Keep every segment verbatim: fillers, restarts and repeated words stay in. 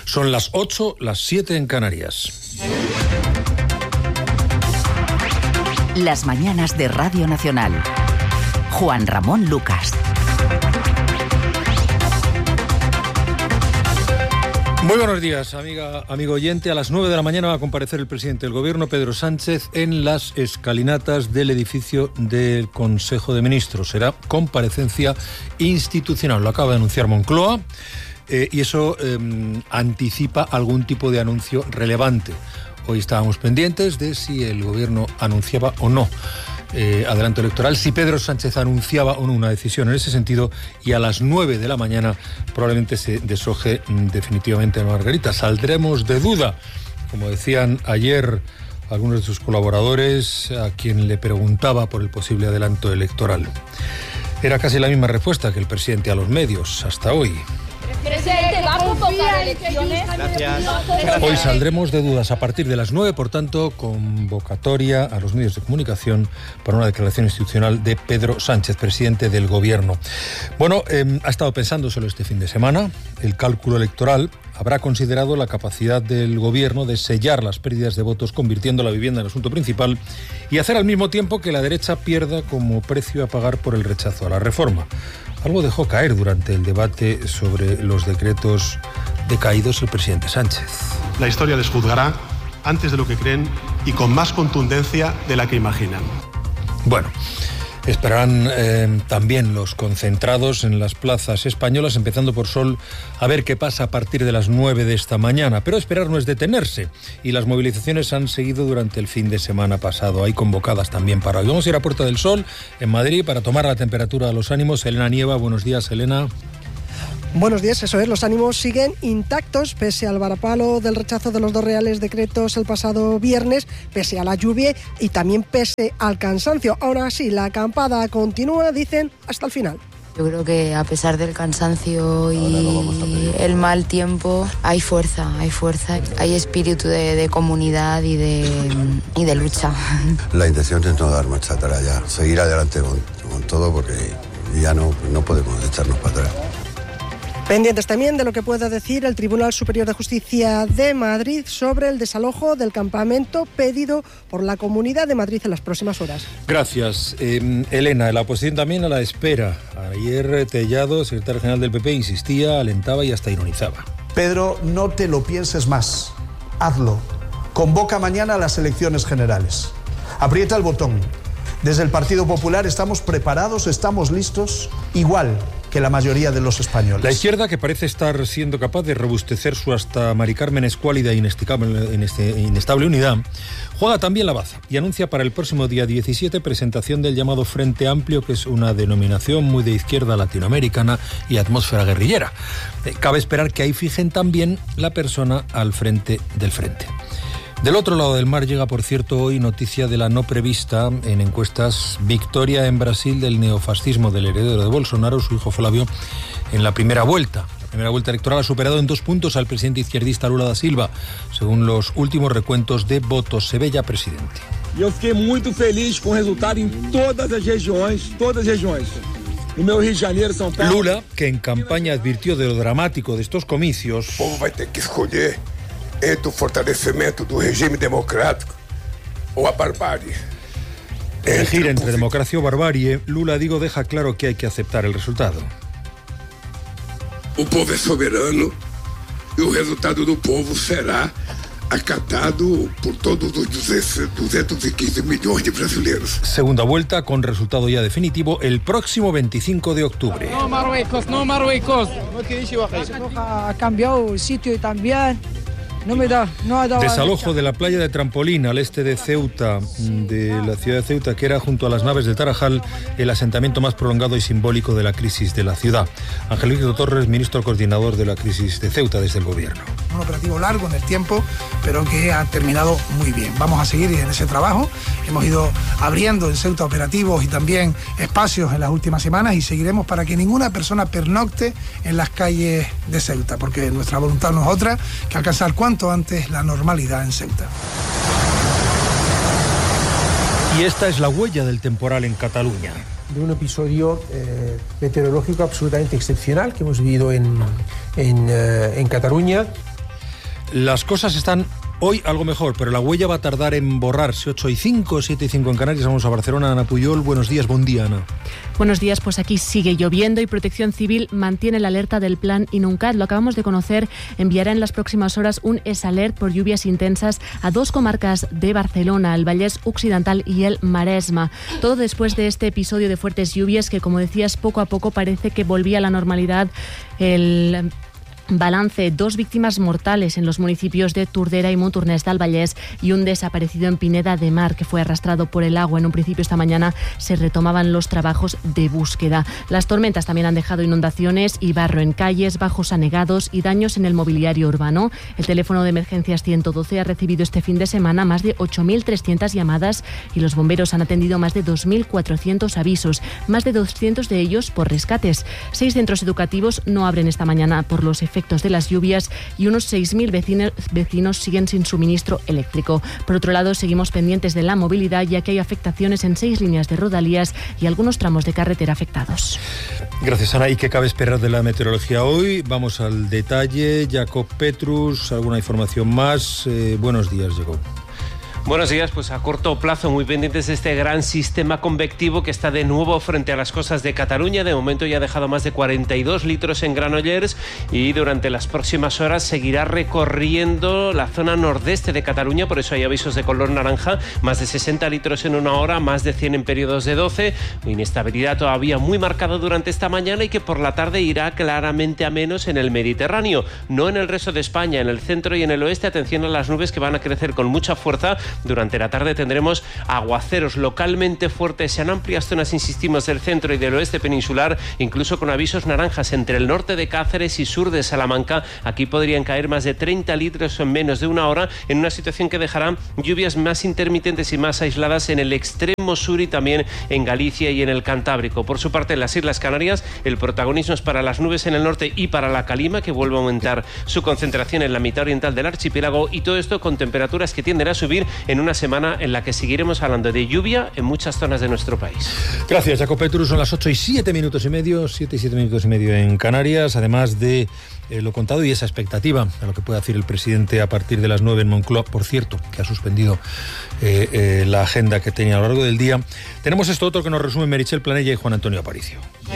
Son las ocho, las siete en Canarias. Las mañanas de Radio Nacional. Juan Ramón Lucas. Muy buenos días, amiga, amigo oyente. A las nueve de la mañana va a comparecer el presidente del Gobierno, Pedro Sánchez, en las escalinatas del edificio del Consejo de Ministros. Será comparecencia institucional. Lo acaba de anunciar Moncloa eh, y eso eh, anticipa algún tipo de anuncio relevante. Hoy estábamos pendientes de si el Gobierno anunciaba o no eh, adelanto electoral, si Pedro Sánchez anunciaba o no una decisión en ese sentido, y a las nueve de la mañana probablemente se deshoje definitivamente Margarita. Saldremos de duda, como decían ayer algunos de sus colaboradores a quien le preguntaba por el posible adelanto electoral. Era casi la misma respuesta que el presidente a los medios hasta hoy. Presidente, ¿va a convocar elecciones? Gracias. Hoy saldremos de dudas a partir de las nueve, por tanto, convocatoria a los medios de comunicación para una declaración institucional de Pedro Sánchez, presidente del Gobierno. Bueno, eh, ha estado pensándoselo este fin de semana. El cálculo electoral habrá considerado la capacidad del Gobierno de sellar las pérdidas de votos, convirtiendo la vivienda en asunto principal, y hacer al mismo tiempo que la derecha pierda como precio a pagar por el rechazo a la reforma. Algo dejó caer durante el debate sobre los decretos decaídos el presidente Sánchez. La historia les juzgará antes de lo que creen y con más contundencia de la que imaginan. Bueno, esperarán eh, también los concentrados en las plazas españolas, empezando por Sol, a ver qué pasa a partir de las nueve de esta mañana. Pero esperar no es detenerse, y las movilizaciones han seguido durante el fin de semana pasado. Hay convocadas también para hoy. Vamos a ir a Puerta del Sol, en Madrid, para tomar la temperatura a los ánimos. Elena Nieva, buenos días, Elena. Buenos días, eso es, los ánimos siguen intactos pese al varapalo del rechazo de los dos reales decretos el pasado viernes, pese a la lluvia y también pese al cansancio. Ahora sí, la acampada continúa, dicen, hasta el final. Yo creo que a pesar del cansancio y el mal tiempo, hay fuerza, hay fuerza, hay espíritu de, de comunidad y de, y de lucha. La intención es no dar marcha atrás ya, seguir adelante con, con todo, porque ya no, no podemos echarnos para atrás. Pendientes también de lo que pueda decir el Tribunal Superior de Justicia de Madrid sobre el desalojo del campamento pedido por la Comunidad de Madrid en las próximas horas. Gracias, eh, Elena. La oposición también a la espera. Ayer Tellado, secretario general del P P, insistía, alentaba y hasta ironizaba. Pedro, no te lo pienses más. Hazlo. Convoca mañana a las elecciones generales. Aprieta el botón. Desde el Partido Popular estamos preparados, estamos listos, igual que la mayoría de los españoles. La izquierda, que parece estar siendo capaz de robustecer su hasta Mari Carmen escuálida e inestable unidad, juega también la baza y anuncia para el próximo día diecisiete presentación del llamado Frente Amplio, que es una denominación muy de izquierda latinoamericana y atmósfera guerrillera. Eh, cabe esperar que ahí fijen también la persona al frente del frente. Del otro lado del mar llega, por cierto, hoy noticia de la no prevista en encuestas victoria en Brasil del neofascismo del heredero de Bolsonaro, su hijo Flávio, en la primera vuelta. La primera vuelta electoral ha superado en dos puntos al presidente izquierdista Lula da Silva, según los últimos recuentos de votos. Se ve ya presidente. Eu fiquei muito feliz com o resultado em todas as regiões, todas as regiões. No meu Rio de Janeiro, São Paulo. Lula, que en campaña advirtió de lo dramático de estos comicios. O povo vai ter que escolher entre o fortalecimento do regime democrático o a barbárie. Elegir entre democracia o barbarie, Lula, digo, deja claro que hay que aceptar el resultado. O povo é soberano e o resultado do povo será acatado por todos os doscientos quince millones de brasileños. Segunda vuelta con resultado ya definitivo el próximo veinticinco de octubre. No Marruecos, no Marruecos. Ha cambiado el sitio y también no me da, no ha dado. Desalojo de la playa de Trampolín al este de Ceuta, de la ciudad de Ceuta, que era junto a las naves de Tarajal el asentamiento más prolongado y simbólico de la crisis de la ciudad. Ángel Víctor Torres, ministro coordinador de la crisis de Ceuta desde el gobierno. Un operativo largo en el tiempo, pero que ha terminado muy bien. Vamos a seguir en ese trabajo. Hemos ido abriendo en Ceuta operativos y también espacios en las últimas semanas, y seguiremos para que ninguna persona pernocte en las calles de Ceuta, porque nuestra voluntad no es otra que alcanzar cuanto antes la normalidad en Ceuta. Y esta es la huella del temporal en Cataluña. De un episodio eh, meteorológico absolutamente excepcional que hemos vivido en, en, eh, en Cataluña. Las cosas están hoy algo mejor, pero la huella va a tardar en borrarse. ocho y cinco, siete y cinco en Canarias. Vamos a Barcelona. Ana Puyol, buenos días, buen día, Ana. Buenos días, pues aquí sigue lloviendo y Protección Civil mantiene la alerta del plan Inuncat. Lo acabamos de conocer, enviará en las próximas horas un S-Alert por lluvias intensas a dos comarcas de Barcelona, el Vallès Occidental y el Maresma. Todo después de este episodio de fuertes lluvias que, como decías, poco a poco parece que volvía a la normalidad. El balance: dos víctimas mortales en los municipios de Tordera y Montornès del Vallès y un desaparecido en Pineda de Mar que fue arrastrado por el agua. En un principio esta mañana se retomaban los trabajos de búsqueda. Las tormentas también han dejado inundaciones y barro en calles, bajos anegados y daños en el mobiliario urbano. El teléfono de emergencias ciento doce ha recibido este fin de semana más de ocho mil trescientas llamadas y los bomberos han atendido más de dos mil cuatrocientos avisos, más de doscientos de ellos por rescates. Seis centros educativos no abren esta mañana por los efectos de las lluvias y unos seis mil vecinos, vecinos siguen sin suministro eléctrico. Por otro lado, seguimos pendientes de la movilidad, ya que hay afectaciones en seis líneas de rodalías y algunos tramos de carretera afectados. Gracias, Ana. ¿Y qué cabe esperar de la meteorología hoy? Vamos al detalle. Jacob Petrus, ¿alguna información más? Eh, buenos días, Jacob. Buenos días, pues a corto plazo muy pendientes de este gran sistema convectivo que está de nuevo frente a las costas de Cataluña. De momento ya ha dejado más de cuarenta y dos litros en Granollers y durante las próximas horas seguirá recorriendo la zona nordeste de Cataluña, por eso hay avisos de color naranja, más de sesenta litros en una hora, más de cien en periodos de doce, inestabilidad todavía muy marcada durante esta mañana y que por la tarde irá claramente a menos en el Mediterráneo, no en el resto de España, en el centro y en el oeste. Atención a las nubes que van a crecer con mucha fuerza. Durante la tarde tendremos aguaceros localmente fuertes en amplias zonas, insistimos, del centro y del oeste peninsular, incluso con avisos naranjas entre el norte de Cáceres y sur de Salamanca. Aquí podrían caer más de treinta litros en menos de una hora, en una situación que dejará lluvias más intermitentes y más aisladas en el extremo sur y también en Galicia y en el Cantábrico. Por su parte, en las Islas Canarias, el protagonismo es para las nubes en el norte y para la calima, que vuelve a aumentar su concentración en la mitad oriental del archipiélago, y todo esto con temperaturas que tienden a subir en una semana en la que seguiremos hablando de lluvia en muchas zonas de nuestro país. Gracias, Jacob Petrus. Son las ocho y siete minutos y medio, siete y siete minutos y medio en Canarias, además de eh, lo contado y esa expectativa a lo que puede decir el presidente a partir de las nueve en Moncloa, por cierto, que ha suspendido eh, eh, la agenda que tenía a lo largo del día. Tenemos esto otro que nos resume Meritxell Planella y Juan Antonio Aparicio.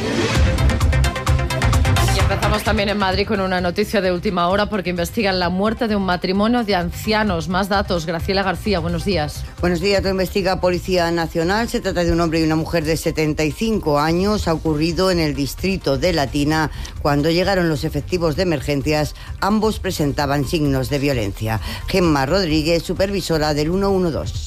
Empezamos también en Madrid con una noticia de última hora porque investigan la muerte de un matrimonio de ancianos. Más datos. Graciela García, buenos días. Buenos días, lo investiga Policía Nacional. Se trata de un hombre y una mujer de setenta y cinco años. Ha ocurrido en el distrito de Latina. Cuando llegaron los efectivos de emergencias, ambos presentaban signos de violencia. Gemma Rodríguez, supervisora del ciento doce.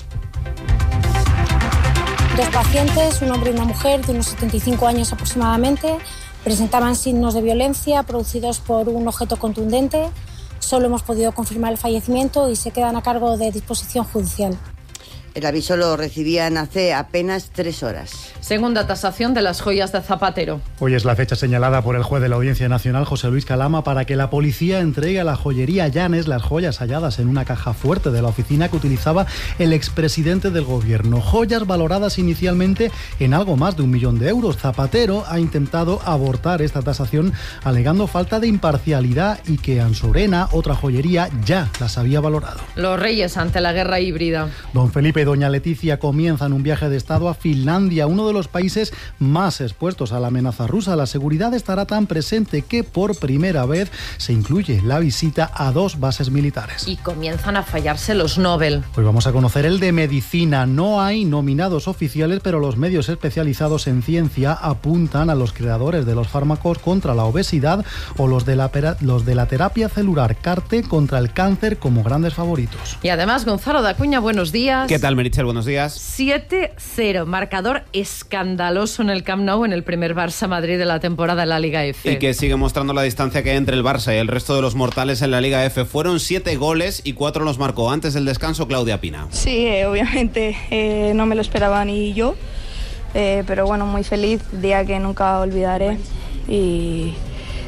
Dos pacientes, un hombre y una mujer de unos setenta y cinco años aproximadamente, presentaban signos de violencia producidos por un objeto contundente. Solo hemos podido confirmar el fallecimiento y se quedan a cargo de disposición judicial. El aviso lo recibían hace apenas tres horas. Segunda tasación de las joyas de Zapatero. Hoy es la fecha señalada por el juez de la Audiencia Nacional, José Luis Calama, para que la policía entregue a la joyería Llanes las joyas halladas en una caja fuerte de la oficina que utilizaba el expresidente del gobierno. Joyas valoradas inicialmente en algo más de un millón de euros. Zapatero ha intentado abortar esta tasación alegando falta de imparcialidad y que Ansorena, otra joyería, ya las había valorado. Los Reyes ante la guerra híbrida. Don Felipe y doña Leticia comienzan un viaje de Estado a Finlandia, uno de los países más expuestos a la amenaza rusa. La seguridad estará tan presente que por primera vez se incluye la visita a dos bases militares. Y comienzan a fallarse los Nobel. Hoy vamos a conocer el de medicina. No hay nominados oficiales, pero los medios especializados en ciencia apuntan a los creadores de los fármacos contra la obesidad o los de la, los de la terapia celular CAR-T contra el cáncer como grandes favoritos. Y además, Gonzalo Dacuña, buenos días. ¿Qué tal, Meritxell? Buenos días. siete cero, marcador escandaloso en el Camp Nou en el primer Barça-Madrid de la temporada en la Liga F. Y que sigue mostrando la distancia que hay entre el Barça y el resto de los mortales en la Liga F. Fueron siete goles y cuatro los marcó antes del descanso Claudia Pina. Sí, eh, obviamente eh, no me lo esperaba ni yo, eh, pero bueno, muy feliz, día que nunca olvidaré y...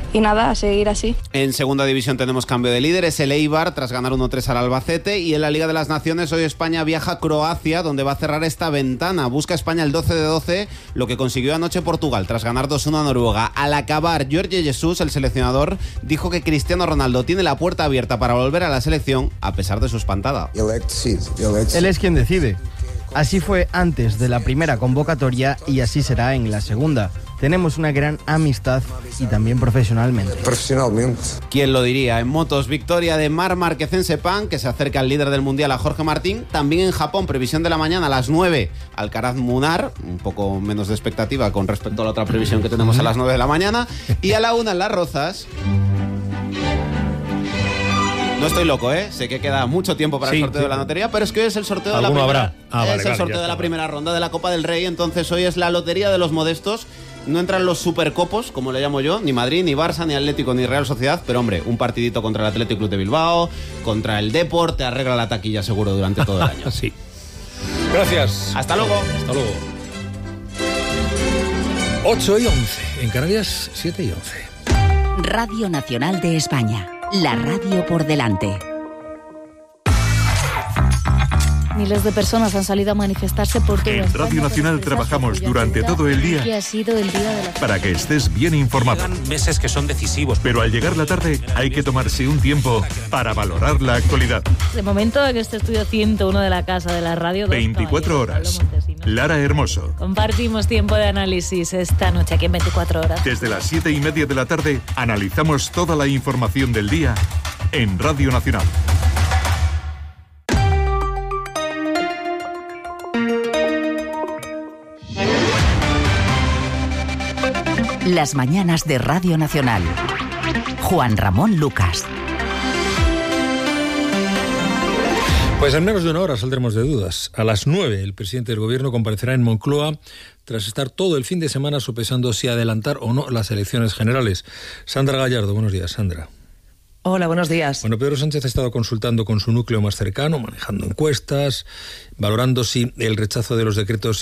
y nada, a seguir así. En segunda división tenemos cambio de líder, es el Eibar tras ganar uno tres al Albacete, y en la Liga de las Naciones hoy España viaja a Croacia, donde va a cerrar esta ventana. Busca España el doce de doce, lo que consiguió anoche Portugal tras ganar dos uno a Noruega. Al acabar, Jorge Jesús, el seleccionador, dijo que Cristiano Ronaldo tiene la puerta abierta para volver a la selección a pesar de su espantada. Él es quien decide. Así fue antes de la primera convocatoria y así será en la segunda. Tenemos una gran amistad y también profesionalmente. Profesionalmente. ¿Quién lo diría? En motos, victoria de Marc Márquez en Sepang, que se acerca al líder del mundial, a Jorge Martín. También en Japón, previsión de la mañana a las nueve, Alcaraz Munar, un poco menos de expectativa con respecto a la otra previsión que tenemos a las nueve de la mañana. Y a la una en Las Rozas. No estoy loco, ¿eh? Sé que queda mucho tiempo para sí, el sorteo sí. de la lotería, pero es que hoy es el sorteo de la primera. Habrá? Ah, vale, es el vale, sorteo de la primera ronda de la Copa del Rey, entonces hoy es la lotería de los modestos. No entran los supercopos, como le llamo yo, ni Madrid, ni Barça, ni Atlético, ni Real Sociedad, pero hombre, un partidito contra el Athletic Club de Bilbao, contra el Depor, te arregla la taquilla seguro durante todo el año. Sí. Gracias. Hasta luego. Hasta luego. ocho y once. En Canarias, siete y once. Radio Nacional de España. La radio por delante. Miles de personas han salido a manifestarse por todo. En Radio Nacional trabajamos durante todo el día que ha sido el día de la... para que estés bien informado. Llegan meses que son decisivos. Pero al llegar la tarde hay que tomarse un tiempo para valorar la actualidad. De momento en este estudio ciento uno de la Casa de la Radio. veinticuatro horas. Lara Hermoso. Compartimos tiempo de análisis esta noche aquí en veinticuatro horas. Desde las siete y media de la tarde analizamos toda la información del día en Radio Nacional. Las mañanas de Radio Nacional. Juan Ramón Lucas. Pues en menos de una hora saldremos de dudas. A las nueve el presidente del Gobierno comparecerá en Moncloa tras estar todo el fin de semana sopesando si adelantar o no las elecciones generales. Sandra Gallardo, buenos días, Sandra. Hola, buenos días. Bueno, Pedro Sánchez ha estado consultando con su núcleo más cercano, manejando encuestas, valorando si el rechazo de los decretos